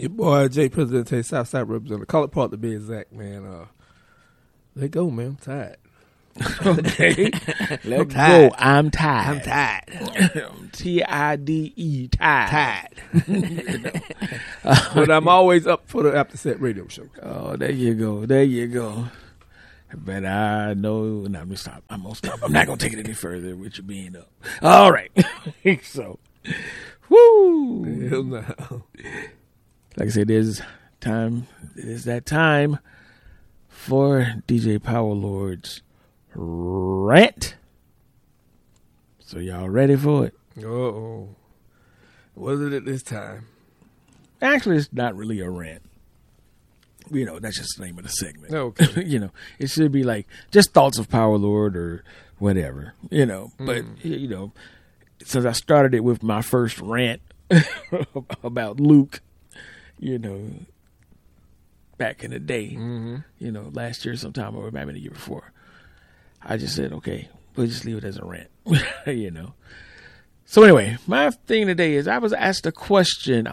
Your boy Jay Presidente, Southside representative. Call it part to be exact, man. Let go, man. I'm tired. Okay. Let go. I'm tired. TIDE, tired. But I'm always up for the After Set radio show. Oh, there you go. But I know, no, I'm gonna stop. I'm not gonna take it any further with you being up. All right. So, woo. Hell no. Like I said, it is that time for DJ Power Lord's rant. So y'all ready for it? Uh-oh. Was it this time? Actually, it's not really a rant. You know, that's just the name of the segment. Okay. You know, it should be like just thoughts of Power Lord or whatever, you know. But, you know, since I started it with my first rant about Luke, you know, back in the day, you know, last year sometime or maybe the year before, I just said, okay, we'll just leave it as a rant, you know. So anyway, my thing today is I was asked a question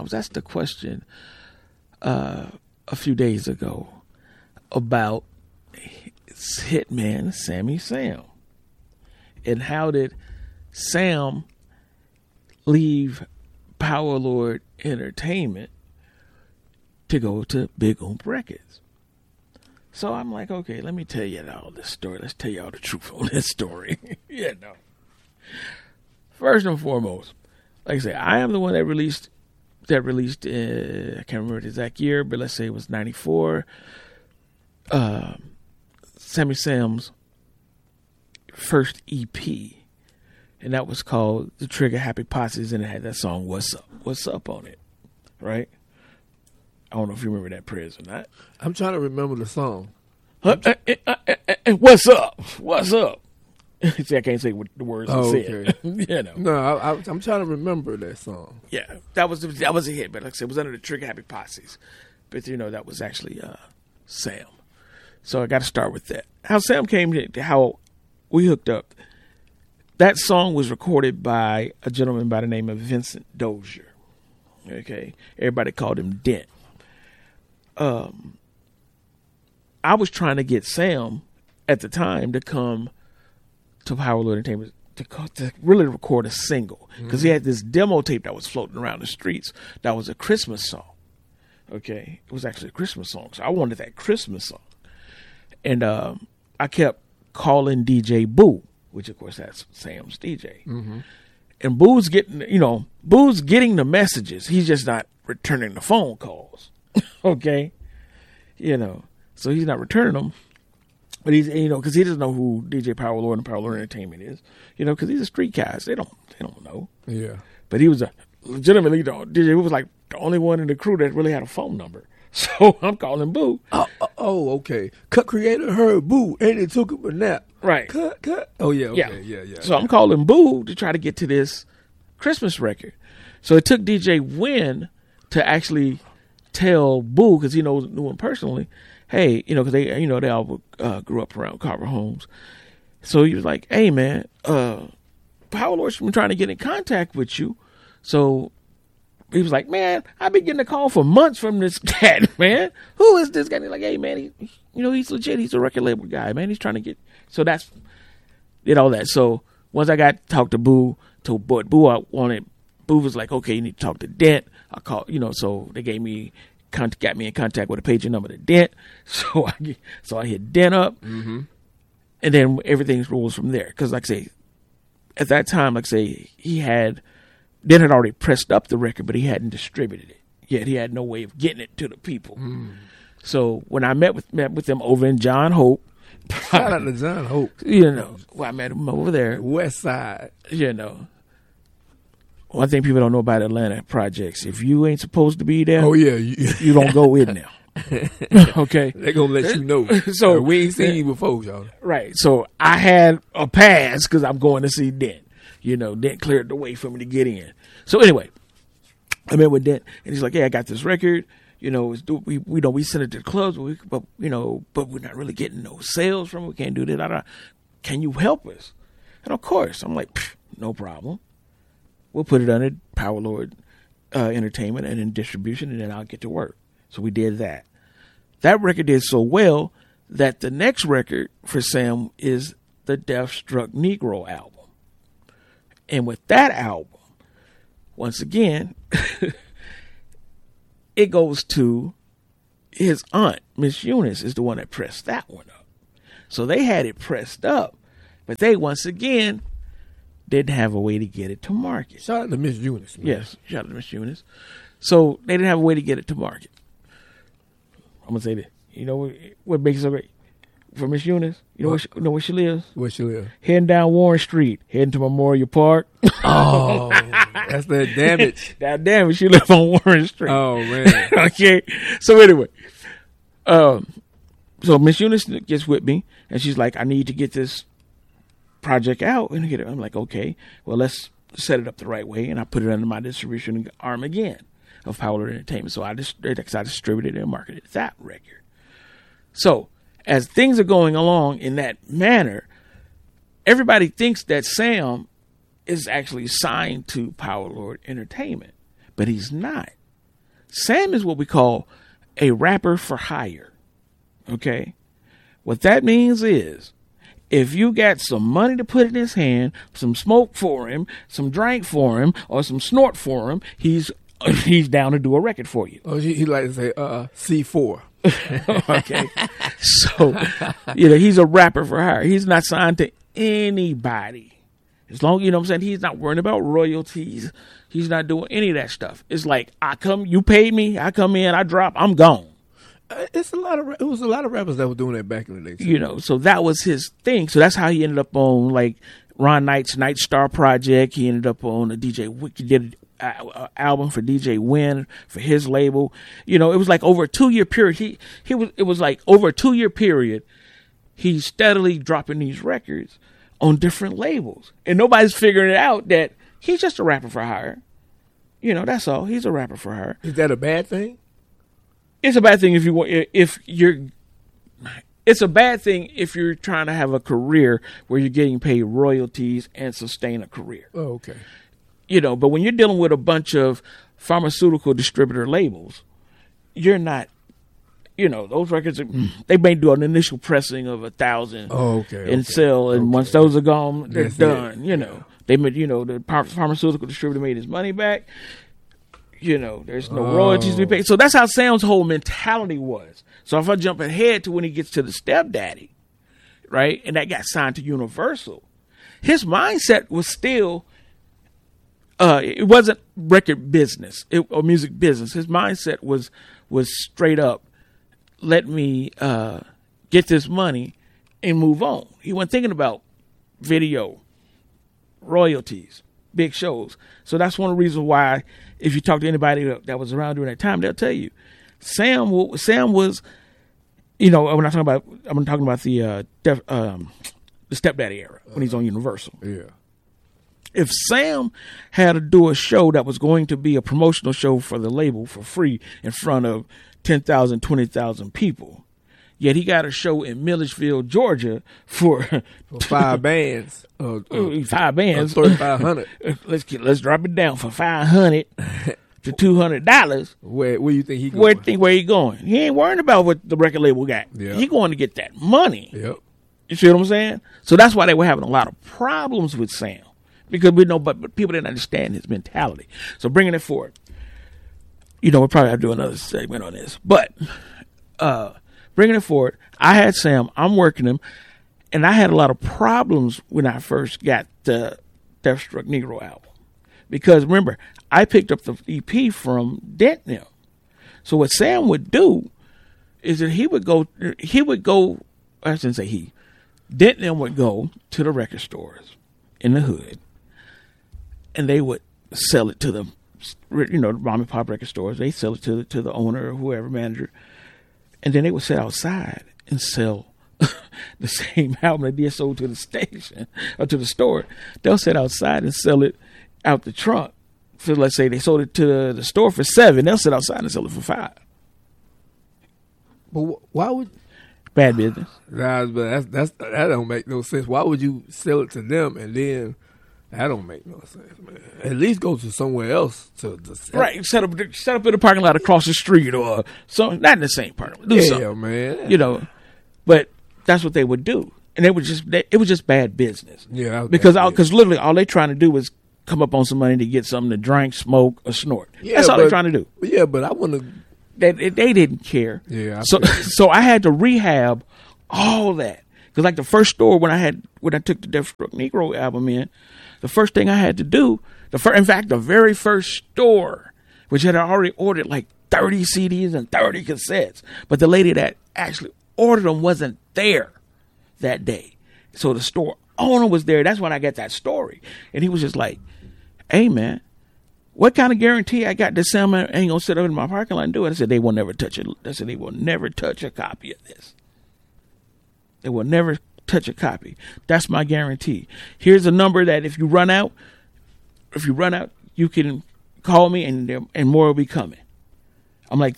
a few days ago about hitman Sammy Sam. And how did Sam leave Power Lord Entertainment to go to Big Oomp Records? So I'm like, okay, let me tell you all this story. Let's tell you all the truth on this story. You know. First and foremost, like I said, I am the one that released I can't remember the exact year, but let's say it was 94. Sammy Sam's first EP, and that was called The Trigger Happy Posses, and it had that song What's Up on it, right? I don't know if you remember that, Prez, or not. I'm trying to remember the song. What's up? See, I can't say what the words I said. You know. No, I'm trying to remember that song. Yeah, that was a hit, but like I said, it was under the Trigger Happy Posses. But you know, that was actually Sam. So I got to start with that. How Sam came to, how we hooked up. That song was recorded by a gentleman by the name of Vincent Dozier. Okay, everybody called him Dent. I was trying to get Sam at the time to come to Power Lord Entertainment to really record a single, because he had this demo tape that was floating around the streets that was a Christmas song. Okay, it was actually a Christmas song, so I wanted that Christmas song, and I kept calling DJ Boo, which of course that's Sam's DJ, and Boo's getting the messages. He's just not returning the phone calls. Okay, you know, so he's not returning them. But he's, you know, because he doesn't know who DJ Power Lord and Power Lord Entertainment is, you know, because these are street guys. They don't know. Yeah. But he was legitimately, DJ was like the only one in the crew that really had a phone number. So I'm calling Boo. Oh, okay. Cut creator heard Boo, and it took him a nap. Right. Cut. Oh yeah. Okay. Yeah. So I'm calling Boo to try to get to this Christmas record. So it took DJ Wynn to actually tell Boo, because he knew him personally. Hey, you know, because they all grew up around Carver Homes. So he was like, hey, man, Power Lord's been trying to get in contact with you. So he was like, man, I've been getting a call for months from this cat, man. Who is this guy? And he's like, hey, man, he's legit. He's a record label guy, man. He's trying to get. So did all that. So once I got to talk to Boo, Boo was like, okay, you need to talk to Dent. I call, so they got me in contact with a paging number to Dent. So I hit Dent up, and then everything rolls from there. Because like I say, at that time, Dent had already pressed up the record, but he hadn't distributed it yet. He had no way of getting it to the people. So when I met with them over in John Hope, shout out to John Hope. I met him over there, West Side. One thing people don't know about Atlanta projects, if you ain't supposed to be there, you don't go in there. Okay, they're gonna let you know. So we ain't seen you before, y'all. Right. So I had a pass because I'm going to see Dent. Dent cleared the way for me to get in. So anyway, I met with Dent, and he's like, "Hey, I got this record. We send it to the clubs, but we're not really getting no sales from it. We can't do that. Can you help us?" And of course, I'm like, "No problem. We'll put it under Power Lord Entertainment and in distribution, and then I'll get to work. So we did that. That record did so well that the next record for Sam is the Death Struck Negro album. And with that album, once again, it goes to his aunt, Miss Eunice, is the one that pressed that one up. So they had it pressed up, but they once again didn't have a way to get it to market. Shout out to Miss Eunice. Man. Yes, shout out to Miss Eunice. So they didn't have a way to get it to market. I'm gonna say this. You know what makes it so great for Miss Eunice? You know where she lives? Where she live? Heading down Warren Street, heading to Memorial Park. Oh, that's that damage. That damage. She lives on Warren Street. Oh man. Okay. So anyway, so Miss Eunice gets with me, and she's like, "I need to get this project out and get it." I'm like, "Okay, well, let's set it up the right way," and I put it under my distribution arm again of Power Entertainment. So I distributed and marketed that record. So as things are going along in that manner, everybody thinks that Sam is actually signed to Power Lord Entertainment, but he's not. Sam is what we call a rapper for hire. Okay? What that means is, if you got some money to put in his hand, some smoke for him, some drink for him, or some snort for him, he's down to do a record for you. Oh, he like to say C4. Okay. So, he's a rapper for hire. He's not signed to anybody. As long, you know what I'm saying, he's not worrying about royalties. He's not doing any of that stuff. It's like, you paid me, I come in, I drop, I'm gone. It was a lot of rappers that were doing that back in the day. Too. So that was his thing. So that's how he ended up on like Ron Knight's Night Star Project. He ended up on he did an album for DJ Wynn for his label. It was like over a 2-year period. It was like over a 2-year period. He's steadily dropping these records on different labels, and nobody's figuring it out that he's just a rapper for hire. That's all. He's a rapper for hire. Is that a bad thing? It's a bad thing It's a bad thing if you're trying to have a career where you're getting paid royalties and sustain a career. Oh, okay. But when you're dealing with a bunch of pharmaceutical distributor labels, you're not. Those records they may do an initial pressing of 1,000. Oh, okay. And sell, and once those are gone, they're done. Yeah. They made. The pharmaceutical distributor made his money back. There's no royalties to be paid. So that's how Sam's whole mentality was. So if I jump ahead to when he gets to the Stepdaddy, right, and that got signed to Universal, his mindset was still, it wasn't record business or music business. His mindset was straight up, let me get this money and move on. He wasn't thinking about video, royalties, big shows. So that's one of the reasons why, if you talk to anybody that was around during that time, they'll tell you Sam was, when I'm talking about the Stepdaddy era when he's on Universal. Yeah. If Sam had to do a show that was going to be a promotional show for the label for free in front of 10,000, 20,000 people, yet he got a show in Milledgeville, Georgia for 5 bands. 5 bands. 3,500. Let's drop it down for $500 to $200. Where you think he going? Where he going? He ain't worrying about what the record label got. Yeah. He going to get that money. Yep. You see what I'm saying? So that's why they were having a lot of problems with Sam, because we know, but people didn't understand his mentality. So bringing it forward, we'll probably have to do another segment on this, but bringing it forward, I had Sam, I'm working him, and I had a lot of problems when I first got the Death Struck Negro album. Because remember, I picked up the EP from Denton. So what Sam would do is that he would go, I shouldn't say he, Denton would go to the record stores in the hood, and they would sell it to the mom and pop record stores. They sell it to the owner or whoever, manager. And then they would sit outside and sell the same album that they sold to the station or to the store. They'll sit outside and sell it out the trunk. So let's say they sold it to the store for $7. They'll sit outside and sell it for $5. But why would bad business? Nah, but that don't make no sense. Why would you sell it to them and then That don't make no sense, man. At least go to somewhere else to right. Set up in the parking lot across the street or so. Not in the same parking lot. Do something, man. You know, but that's what they would do, and it was just bad business. Yeah, because literally all they trying to do is come up on some money to get something to drink, smoke, or snort. Yeah, that's all they're trying to do. Yeah, but I want to. They didn't care. Yeah. So I had to rehab all that. Because like the first store when I took the Death Struck Negro album in, the first thing I had to do, the very first store, which had already ordered like 30 CDs and 30 cassettes, but the lady that actually ordered them wasn't there that day. So the store owner was there. That's when I got that story. And he was just like, hey, man, what kind of guarantee I got that Sam ain't going to sit up in my parking lot and do it? I said, they will never touch it. I said, they will never touch a copy of this. They will never touch a copy. That's my guarantee. Here's a number that if you run out, you can call me and more will be coming. I'm like,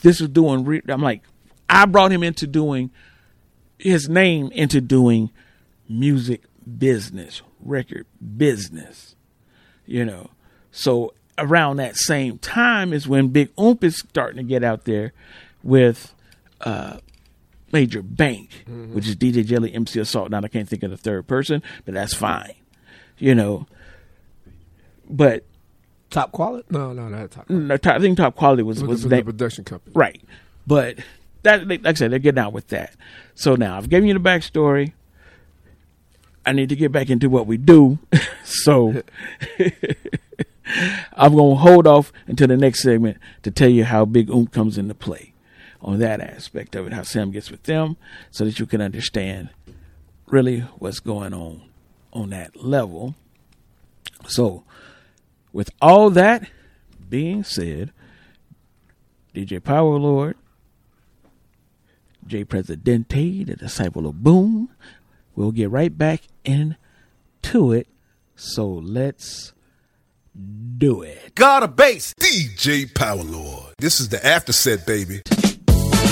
I brought him into doing his name into doing music business, record business, you know. So around that same time is when Big Oomp is starting to get out there with Major Bank, which is DJ Jelly, MC Assault. Now I can't think of the third person, but that's fine, you know. But Top Quality? No, not Top Quality. No, I think Top Quality was the production company, right? But that, like I said, they're getting out with that. So now I've given you the backstory. I need to get back into what we do, so I'm gonna hold off until the next segment to tell you how Big Oomp comes into play on that aspect of it, how Sam gets with them, so that you can understand really what's going on that level. So, with all that being said, DJ Power Lord, J Presidente, the disciple of Boom, we'll get right back into it. So let's do it. God of Bass, DJ Power Lord. This is the after set, baby.